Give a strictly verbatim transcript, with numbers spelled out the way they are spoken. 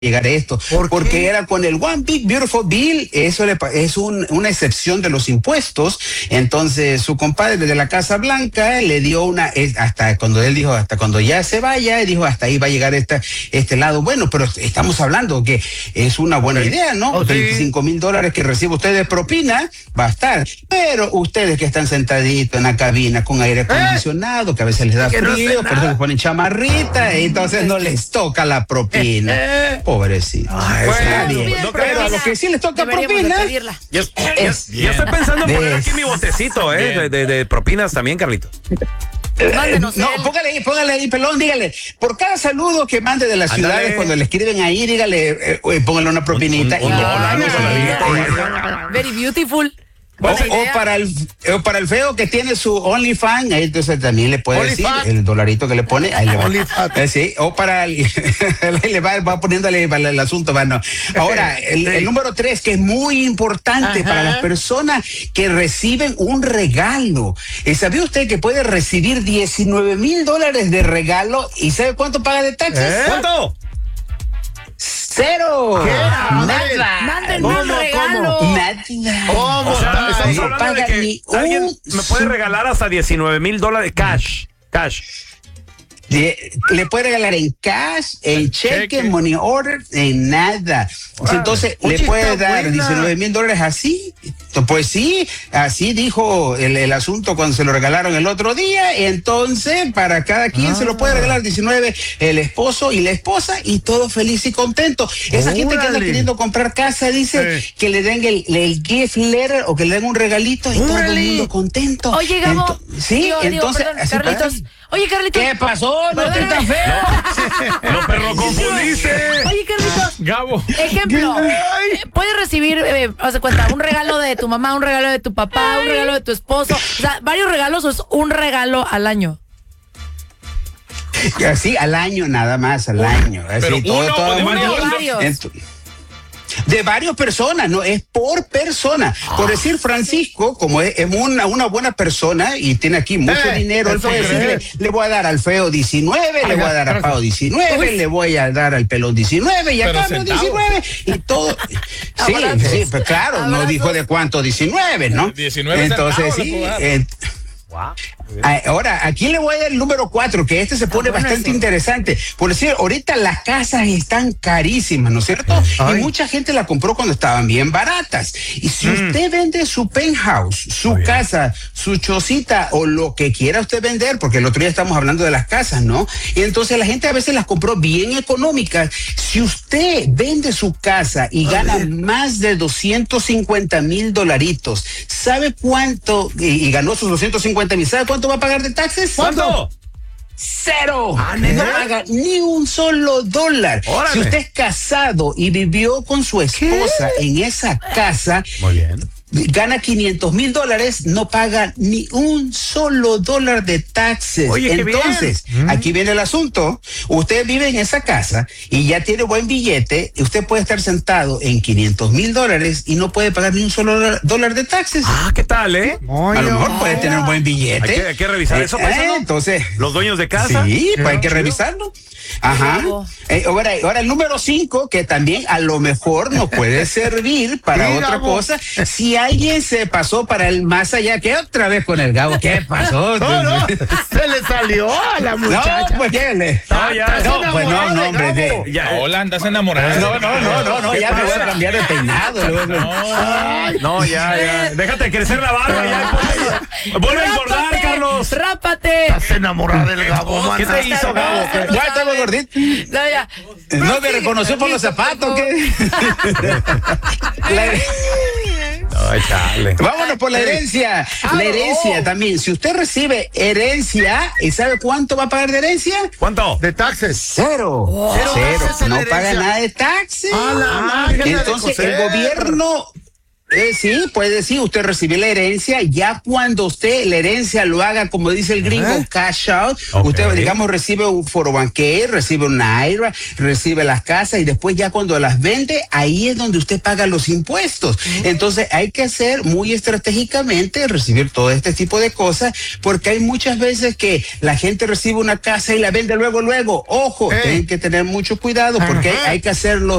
llegar a esto, ¿Por porque qué? era con el One Big Beautiful Bill, eso le, es un, una excepción de los impuestos. Entonces su compadre de la Casa Blanca le dio una, es, hasta cuando él dijo, hasta cuando ya se vaya, dijo, hasta ahí va a llegar esta, este lado. Bueno, pero estamos hablando que es una buena idea, ¿no? Oh, sí. veinticinco mil dólares que recibe usted de propina, va a estar. Pero ustedes que están sentaditos en la cabina con aire acondicionado, que a veces les da Que no frío, hace por eso les ponen chamarrita, y entonces no les toca la propina. Pobrecito. Ay, Está bueno, bien. no, Pero a los que sí les toca Deberíamos de propina, pedirla. Yo, Es- yo- yo estoy pensando en poner Ves. aquí mi botecito, ¿eh? De, de- de propinas también, Carlito. Mándenos no, él. póngale ahí, póngale ahí, pelón, dígale, por cada saludo que mande de las Ándale. ciudades, cuando le escriben ahí, dígale, eh, eh, póngale una propinita. Un- un- y un le dólar, mandamos un a la dólar. vida. Very beautiful. O, Buena o idea. para el o para el feo que tiene su OnlyFans, ahí entonces también le puede decir OnlyFans. el dolarito que le pone, ahí le va. OnlyFans. Eh, sí, o para el, ahí le va, va poniéndole el, el asunto, va, no. Ahora, el, el número tres, que es muy importante Ajá. para las personas que reciben un regalo. Eh, ¿Sabía usted que puede recibir diecinueve mil dólares de regalo y sabe cuánto paga de taxes? ¿Eh? ¿Cuánto? Cero. ¿Qué? Nada. Mándenme ¿Cómo, un regalo. Nada. ¿Cómo? O sea, Estamos estamos no hablando de paga que ni alguien un me puede su- regalar hasta diecinueve mil dólares cash. Cash. Le, le puede regalar en cash, en cheque, cheque. money order, en nada. Entonces, Oye, le puede está dar buena. diecinueve mil dólares así. Pues sí, así dijo el, el asunto cuando se lo regalaron el otro día. Entonces, para cada quien se lo puede regalar diecinueve, el esposo y la esposa, y todo feliz y contento. Esa gente que anda Órale. queriendo comprar casa dice Sí. que le den el, el gift letter o que le den un regalito y todo el Órale. mundo contento. Oye, Gabo. Ento- sí, Digo, digo, entonces. perdón, así Carlitos. pasa. Oye, Carlitos. ¿Qué pasó? No estoy Perdóname. tan feo. No, perro, confundiste. Oye, Carlitos. Gabo. Ejemplo, eh, puedes recibir, eh, haz de cuenta, un regalo de tu mamá, un regalo de tu papá, un regalo de tu esposo, o sea, varios regalos o es un regalo al año. Así al año nada más, al año. Así, Pero todo, uno todo o de el varios. mundo. De varios. Ent- De varias personas, no es por persona. Por decir Francisco, como es, es una, una buena persona y tiene aquí mucho Eh, dinero, él eso puede crees. decirle, le voy a dar al feo diecinueve, le voy a dar a Pau diecinueve, le voy a dar al pelón diecinueve y a Pero Carlos centavos. diecinueve y todo. Sí, Abrazos. sí, pues claro, no Abrazos. dijo de cuánto, diecinueve, ¿no? diecinueve Entonces centavos le sí. puedo dar. eh, Wow. Ah, Ahora, aquí le voy a dar el número cuatro, que este se pone bueno bastante eso. interesante. Por decir, ahorita las casas están carísimas, ¿no es cierto? Ay. Y mucha gente la compró cuando estaban bien baratas. Y si usted vende su penthouse, su bien. casa, su chocita o lo que quiera usted vender, porque el otro día estamos hablando de las casas, ¿no? Y entonces la gente a veces las compró bien económicas. Si usted vende su casa y gana más de doscientos cincuenta mil dolaritos, ¿sabe cuánto? Y, y ganó sus doscientos cincuenta mil, ¿sabe cuánto va a pagar de taxes? ¿Cuánto? Cero. Ah, no ¿neta? paga ni un solo dólar. Órale. Si usted es casado y vivió con su esposa en esa casa, Muy bien. gana quinientos mil dólares, no paga ni un solo dólar de taxes. Oye, qué bien. Entonces, aquí viene el asunto. Usted vive en esa casa y ya tiene buen billete. y Usted puede estar sentado en quinientos mil dólares y no puede pagar ni un solo dólar- dólar de taxes. Ah, ¿qué tal, eh? A lo mejor puede tener un buen billete. Hay que- hay que revisar eso, Eh, paisano. entonces, Los dueños de casa. sí, pues hay que Chido. revisarlo. Ajá. Luego. Eh, ahora, ahora el número cinco, que también a lo mejor nos puede servir para Sí, otra Gabo. cosa. Si alguien se pasó para el más allá, ¿qué otra vez con el Gabo? ¿Qué pasó? No, no, se le salió a la No, muchacha. pues ¿qué le? No, ya, No, pues no, no, hombre. Gabo. de- Ya, Hola, andas enamorada. No, no, no, no, no, ya me voy a cambiar de peinado. luego. no, ya, ya. Déjate crecer la barba. Ya, vuelve a engordar, ¡Rápate! Carlos. ¡Rápate! Estás enamorada del Gabo, ¿Qué mana. te hizo, Gabo? ¿Qué? Ya estaba gordito. No, ya. No me reconoció por los zapatos, ¿qué? La- Ay, chale. Vámonos por la herencia. La herencia también. Si usted recibe herencia, ¿y sabe cuánto va a pagar de herencia? ¿Cuánto? De taxes. Cero. Cero Cero. taxes en No herencia. paga nada de taxes. A la madre, Entonces de el coser. gobierno Eh, sí, puede sí, usted recibe la herencia, ya cuando usted la herencia lo haga, como dice el gringo, ¿Eh? cash out, Ok. usted, digamos, recibe un cuatro oh one k, recibe una I R A, recibe las casas y después ya cuando las vende, ahí es donde usted paga los impuestos. Entonces hay que hacer muy estratégicamente, recibir todo este tipo de cosas, porque hay muchas veces que la gente recibe una casa y la vende luego, luego. Ojo, Eh. tienen que tener mucho cuidado porque hay, Ajá. hay que hacerlo